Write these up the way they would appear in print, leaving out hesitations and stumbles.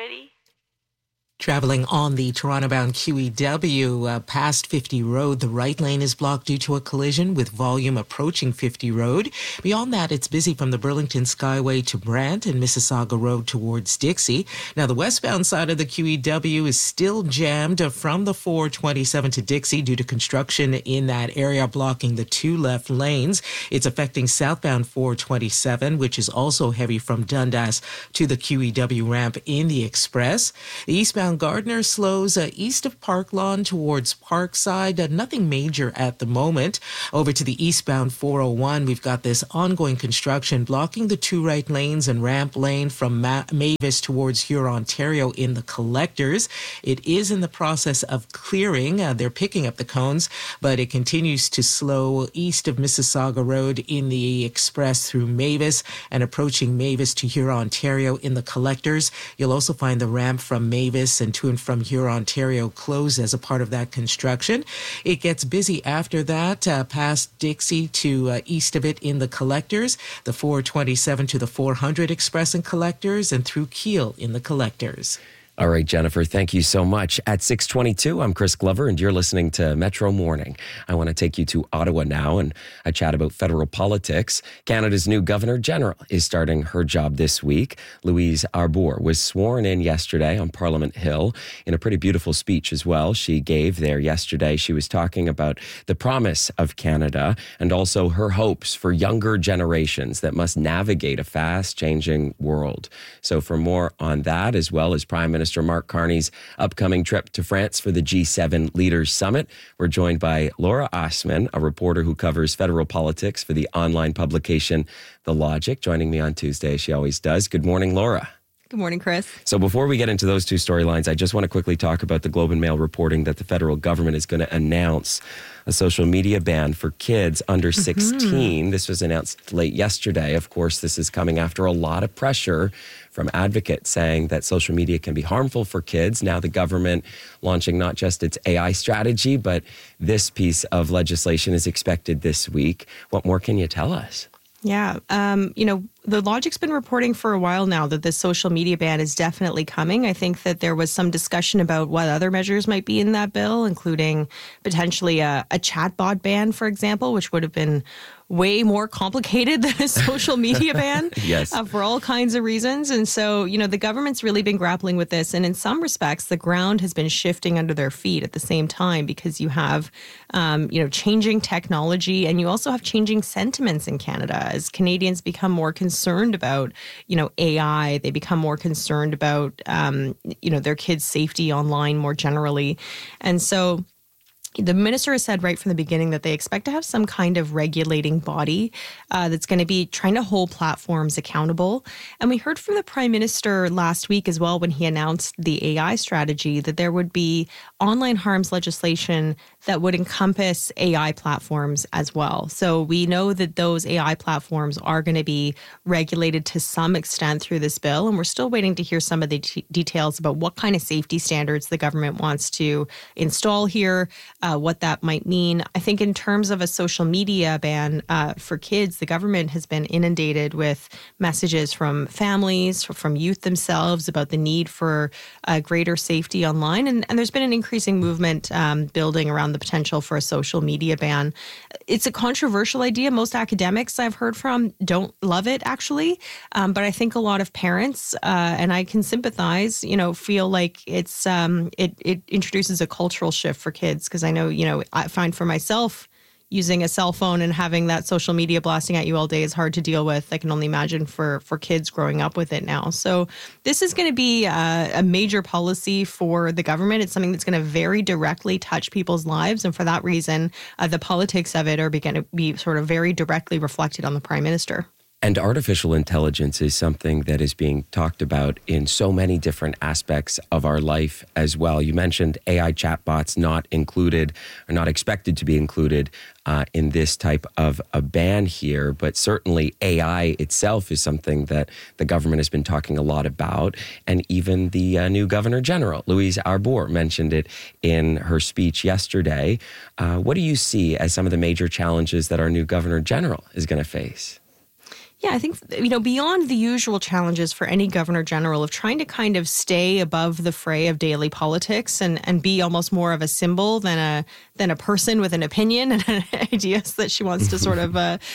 City. Traveling on the Toronto-bound QEW past 50 Road, the right lane is blocked due to a collision with volume approaching 50 Road. Beyond that, it's busy from the Burlington Skyway to Brant and Mississauga Road towards Dixie. Now, the westbound side of the QEW is still jammed from the 427 to Dixie due to construction in that area, blocking the two left lanes. It's affecting southbound 427, which is also heavy from Dundas to the QEW ramp in the express. The eastbound Gardner slows east of Park Lawn towards Parkside. Nothing major at the moment. Over to the eastbound 401, we've got this ongoing construction blocking the two right lanes and ramp lane from Mavis towards Huron, Ontario in the collectors. It is in the process of clearing. They're picking up the cones, but it continues to slow east of Mississauga Road in the express through Mavis and approaching Mavis to Huron, Ontario in the collectors. You'll also find the ramp from Mavis and to and from Huron, Ontario closed as a part of that construction. It gets busy after that, past Dixie to east of it in the collectors, the 427 to the 400 express and collectors, and through Kiel in the collectors. All right, Jennifer, thank you so much. At 6:22, I'm Chris Glover, and you're listening to Metro Morning. I want to take you to Ottawa now and a chat about federal politics. Canada's new Governor-General is starting her job this week. Louise Arbour was sworn in yesterday on Parliament Hill in a pretty beautiful speech as well she gave there yesterday. She was talking about the promise of Canada and also her hopes for younger generations that must navigate a fast-changing world. So for more on that, as well as Prime Minister Mark Carney's upcoming trip to France for the G7 Leaders Summit, we're joined by Laura Osman, a reporter who covers federal politics for the online publication The Logic, joining me on Tuesday, as she always does. Good morning, Laura. Good morning, Chris. So before we get into those two storylines, I just want to quickly talk about the Globe and Mail reporting that the federal government is going to announce a social media ban for kids under 16. This was announced late yesterday. Of course, this is coming after a lot of pressure from advocates saying that social media can be harmful for kids. Now the government launching not just its AI strategy, but this piece of legislation is expected this week. What more can you tell us? Yeah. The Logic's been reporting for a while now that this social media ban is definitely coming. I think that there was some discussion about what other measures might be in that bill, including potentially a chatbot ban, for example, which would have been way more complicated than a social media ban. Yes. For all kinds of reasons. And so, the government's really been grappling with this. And in some respects, the ground has been shifting under their feet at the same time because you have, changing technology and you also have changing sentiments in Canada as Canadians become more concerned about, AI. They become more concerned about, their kids' safety online more generally. And so the minister has said right from the beginning that they expect to have some kind of regulating body that's going to be trying to hold platforms accountable. And we heard from the Prime Minister last week as well when he announced the AI strategy that there would be online harms legislation that would encompass AI platforms as well. So we know that those AI platforms are going to be regulated to some extent through this bill. And we're still waiting to hear some of the details about what kind of safety standards the government wants to install here, what that might mean. I think in terms of a social media ban for kids, the government has been inundated with messages from families, from youth themselves about the need for greater safety online. And there's been an increasing movement building around the potential for a social media ban. It's a controversial idea. Most academics I've heard from don't love it, actually. But I think a lot of parents, and I can sympathize, feel like it introduces a cultural shift for kids. Because I know, I find for myself, using a cell phone and having that social media blasting at you all day is hard to deal with. I can only imagine for kids growing up with it now. So this is going to be a major policy for the government. It's something that's going to very directly touch people's lives. And for that reason, the politics of it are going to be sort of very directly reflected on the Prime Minister. And artificial intelligence is something that is being talked about in so many different aspects of our life as well. You mentioned AI chatbots not included or not expected to be included in this type of a ban here, but certainly AI itself is something that the government has been talking a lot about. And even the new Governor General, Louise Arbour, mentioned it in her speech yesterday. What do you see as some of the major challenges that our new Governor General is going to face? Yeah, I think, beyond the usual challenges for any governor general of trying to kind of stay above the fray of daily politics and be almost more of a symbol than a person with an opinion and ideas that she wants to sort of,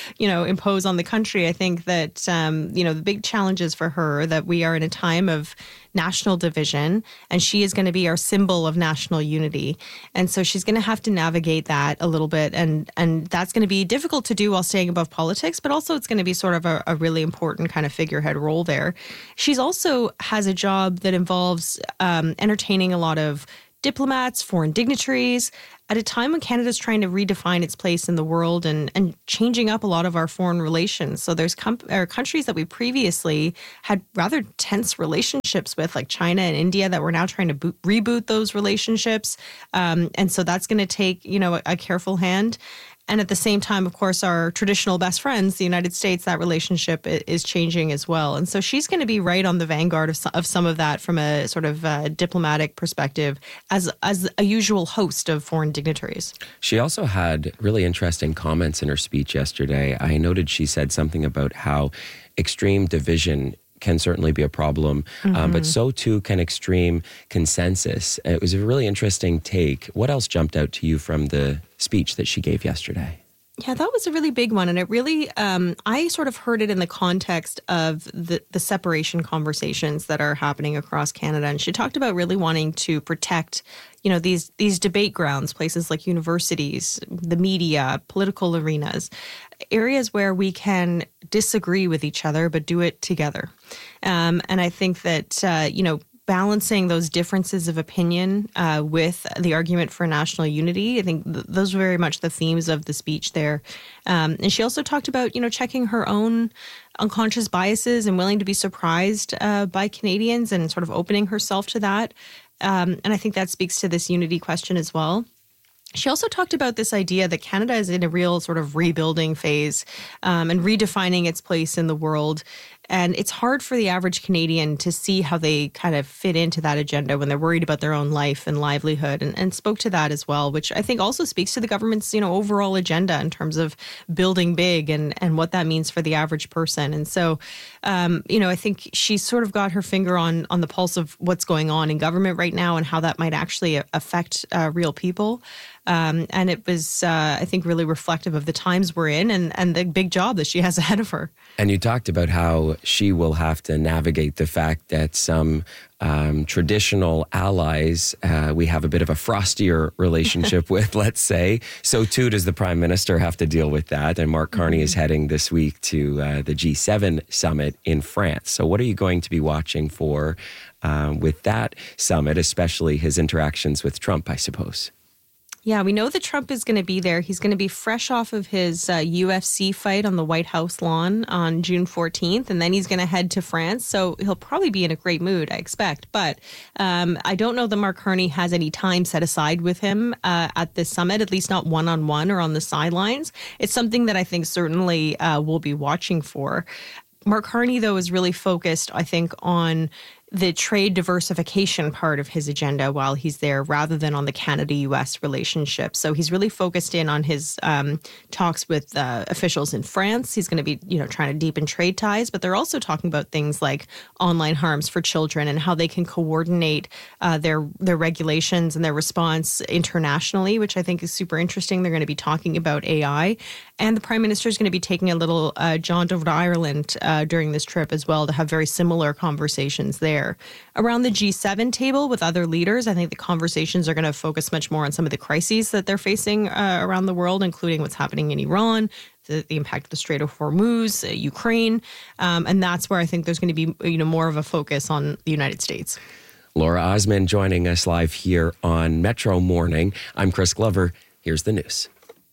impose on the country. I think that, the big challenges for her that we are in a time of national division, and she is going to be our symbol of national unity. And so she's going to have to navigate that a little bit. And that's going to be difficult to do while staying above politics, but also it's going to be sort of a really important kind of figurehead role there. She's also has a job that involves entertaining a lot of diplomats, foreign dignitaries, at a time when Canada's trying to redefine its place in the world and changing up a lot of our foreign relations. So there's countries that we previously had rather tense relationships with, like China and India, that we're now trying to reboot those relationships. And so that's going to take, a careful hand. And at the same time, of course, our traditional best friends, the United States, that relationship is changing as well. And so she's going to be right on the vanguard of some of that from a sort of diplomatic perspective as a usual host of foreign dignitaries. She also had really interesting comments in her speech yesterday. I noted she said something about how extreme division can certainly be a problem, but so too can extreme consensus. It was a really interesting take. What else jumped out to you from the speech that she gave yesterday? Yeah, that was a really big one. And it really, I sort of heard it in the context of the separation conversations that are happening across Canada. And she talked about really wanting to protect, these debate grounds, places like universities, the media, political arenas, areas where we can disagree with each other, but do it together. And I think that, balancing those differences of opinion with the argument for national unity, I think those were very much the themes of the speech there. And she also talked about, checking her own unconscious biases and willing to be surprised by Canadians and sort of opening herself to that. And I think that speaks to this unity question as well. She also talked about this idea that Canada is in a real sort of rebuilding phase and redefining its place in the world. And it's hard for the average Canadian to see how they kind of fit into that agenda when they're worried about their own life and livelihood, and spoke to that as well, which I think also speaks to the government's, overall agenda in terms of building big and what that means for the average person. And so, I think she's sort of got her finger on the pulse of what's going on in government right now and how that might actually affect real people. And it was, I think, really reflective of the times we're in and the big job that she has ahead of her. And you talked about how she will have to navigate the fact that some traditional allies we have a bit of a frostier relationship with, let's say. So too does the Prime Minister have to deal with that. And Mark Carney is heading this week to the G7 summit in France. So what are you going to be watching for with that summit, especially his interactions with Trump, I suppose? Yeah, we know that Trump is going to be there. He's going to be fresh off of his UFC fight on the White House lawn on June 14th, and then he's going to head to France. So he'll probably be in a great mood, I expect. But I don't know that Mark Carney has any time set aside with him at this summit, at least not one-on-one or on the sidelines. It's something that I think certainly we'll be watching for. Mark Carney, though, is really focused, I think, on the trade diversification part of his agenda while he's there rather than on the Canada-U.S. relationship. So he's really focused in on his talks with officials in France. He's going to be, trying to deepen trade ties, but they're also talking about things like online harms for children and how they can coordinate their regulations and their response internationally, which I think is super interesting. They're going to be talking about AI. And the Prime Minister is going to be taking a little jaunt over to Ireland during this trip as well to have very similar conversations there. Around the G7 table with other leaders, I think the conversations are going to focus much more on some of the crises that they're facing around the world, including what's happening in Iran, the impact of the Strait of Hormuz, Ukraine. And that's where I think there's going to be more of a focus on the United States. Laura Osman joining us live here on Metro Morning. I'm Chris Glover. Here's the news.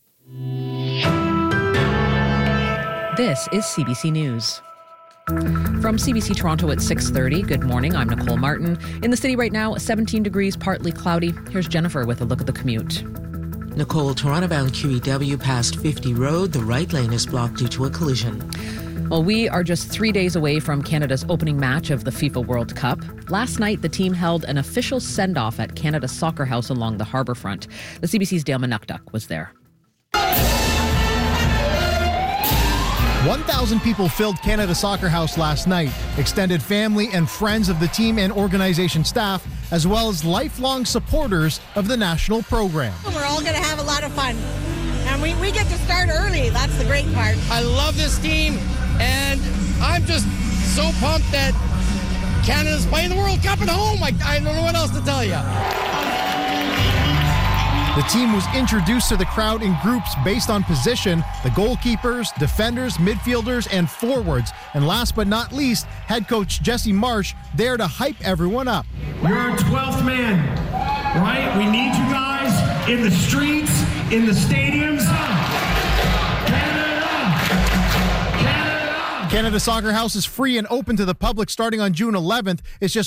This is CBC News. From CBC Toronto at 6:30, good morning. I'm Nicole Martin. In the city right now, 17 degrees, partly cloudy. Here's Jennifer with a look at the commute. Nicole, Toronto-bound QEW past 50 Road. The right lane is blocked due to a collision. Well, we are just 3 days away from Canada's opening match of the FIFA World Cup. Last night, the team held an official send-off at Canada's Soccer House along the harbourfront. The CBC's Dale Manukduk was there. 1,000 people filled Canada Soccer House last night. Extended family and friends of the team and organization staff, as well as lifelong supporters of the national program. We're all going to have a lot of fun. And we get to start early. That's the great part. I love this team, and I'm just so pumped that Canada's playing the World Cup at home. I don't know what else to tell you. The team was introduced to the crowd in groups based on position: the goalkeepers, defenders, midfielders, and forwards. And last but not least, head coach Jesse Marsh there to hype everyone up. You're our 12th man, right? We need you guys in the streets, in the stadiums. Canada Soccer House is free and open to the public starting on June 11th. It's just